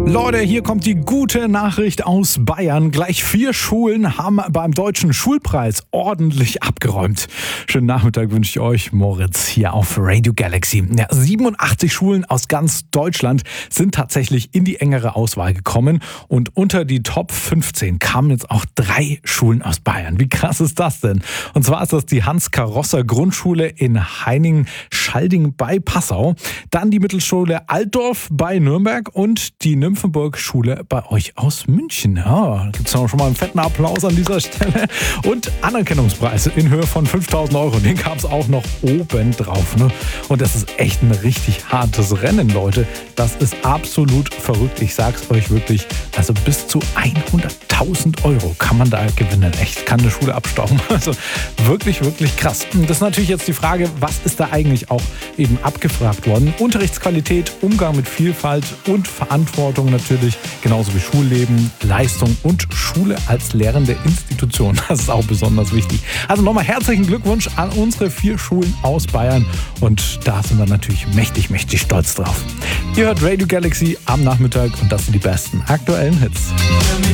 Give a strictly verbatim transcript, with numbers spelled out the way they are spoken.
Leute, hier kommt die gute Nachricht aus Bayern. Gleich vier Schulen haben beim Deutschen Schulpreis ordentlich abgeräumt. Schönen Nachmittag wünsche ich euch, Moritz, hier auf Radio Galaxy. Ja, siebenundachtzig Schulen aus ganz Deutschland sind tatsächlich in die engere Auswahl gekommen. Und unter die Top fünfzehn kamen jetzt auch drei Schulen aus Bayern. Wie krass ist das denn? Und zwar ist das die Hans-Karosser-Grundschule in Heining-Schalding bei Passau. Dann die Mittelschule Altdorf bei Nürnberg und die Nymphenburg-Schule bei euch aus München. Ja, gibt es auch schon mal einen fetten Applaus an dieser Stelle. Und Anerkennungspreise in Höhe von fünftausend Euro. Den gab es auch noch oben drauf. Ne? Und das ist echt ein richtig hartes Rennen, Leute. Das ist absolut verrückt. Ich sag's euch wirklich. Also bis zu hunderttausend Euro kann man da gewinnen. Echt, kann eine Schule abstauben. Also wirklich, wirklich krass. Das ist natürlich jetzt die Frage, was ist da eigentlich auch eben abgefragt worden? Unterrichtsqualität, Umgang mit Vielfalt und Verantwortung natürlich, genauso wie Schulleben, Leistung und Schule als lehrende Institution. Das ist auch besonders wichtig. Also nochmal herzlichen Glückwunsch an unsere vier Schulen aus Bayern und da sind wir natürlich mächtig, mächtig stolz drauf. Ihr hört Radio Galaxy am Nachmittag und das sind die besten aktuellen Hits.